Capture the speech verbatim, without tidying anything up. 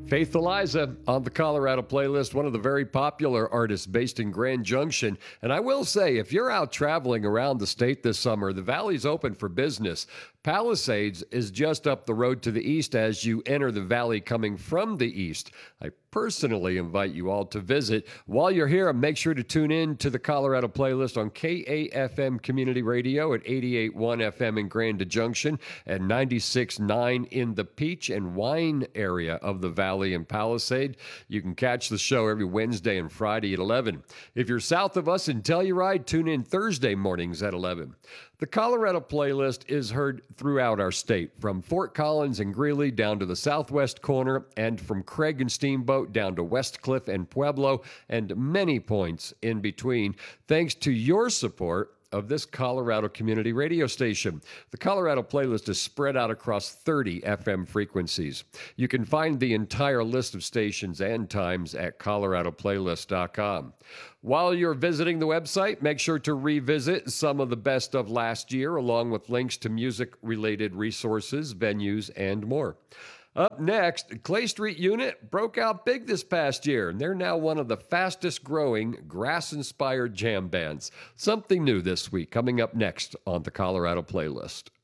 Faith Eliza on the Colorado playlist, one of the very popular artists based in Grand Junction. And I will say, if you're out traveling around the state this summer, the valley's open for business. Palisades is just up the road to the east as you enter the valley coming from the east. I personally invite you all to visit. While you're here, make sure to tune in to the Colorado playlist on K A F M Community Radio at eighty-eight point one F M in Grand Junction and ninety-six point nine in the Peach and Wine area of the valley in Palisade. You can catch the show every Wednesday and Friday at eleven. If you're south of us in Telluride, tune in Thursday mornings at eleven. The Colorado playlist is heard throughout our state, from Fort Collins and Greeley down to the southwest corner, and from Craig and Steamboat down to Westcliff and Pueblo, and many points in between, thanks to your support of this Colorado community radio station. The Colorado playlist is spread out across thirty F M frequencies. You can find the entire list of stations and times at colorado playlist dot com. While you're visiting the website, make sure to revisit some of the best of last year, along with links to music-related resources, venues, and more. Up next, Clay Street Unit broke out big this past year, and they're now one of the fastest-growing grass-inspired jam bands. Something new this week, coming up next on the Colorado playlist.